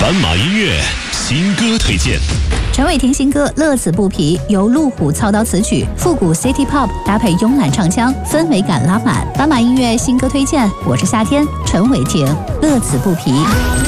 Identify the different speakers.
Speaker 1: 斑马音乐新歌推荐。
Speaker 2: 陈伟霆新歌《乐此不疲》由路虎操刀词曲，复古 City Pop 搭配慵懒唱腔，氛围感拉满。斑马音乐新歌推荐，我是夏天，陈伟霆，《乐此不疲》。